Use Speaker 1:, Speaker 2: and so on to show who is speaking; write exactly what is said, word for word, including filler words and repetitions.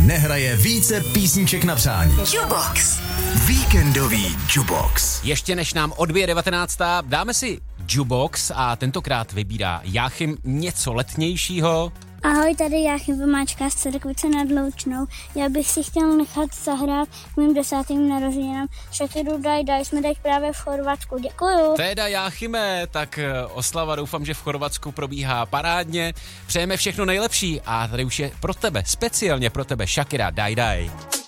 Speaker 1: nehraje více písniček na přání.
Speaker 2: Jukebox.
Speaker 1: Víkendový Jukebox.
Speaker 3: Ještě než nám odbije devatenáctá, dáme si Jukebox a tentokrát vybírá Jáchym něco letnějšího.
Speaker 4: Ahoj, tady Jáchym Vomáčka z Cedekvice nad Loučnou. Já bych si chtěl nechat zahrát k mým desátým narozeninám Shakiru Daj Daj, jsme teď právě v Chorvatsku. Děkuju.
Speaker 3: Teda Jáchyme, tak oslava doufám, že v Chorvatsku probíhá parádně. Přejeme všechno nejlepší a tady už je pro tebe, speciálně pro tebe Shakira Daj Daj.